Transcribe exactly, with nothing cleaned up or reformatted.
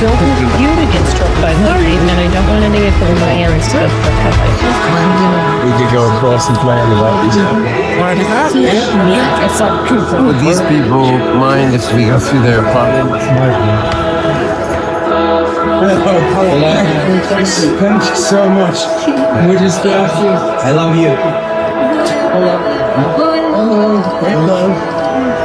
don't want you to get struck by lightning, and I don't want any of my hands to have lightning. We could go across and play on the lightning. Yeah, it's not true. Would these people mind if we go through their apartment? Thank you so much. We just got you. I love you. Hello. Hello. Hello.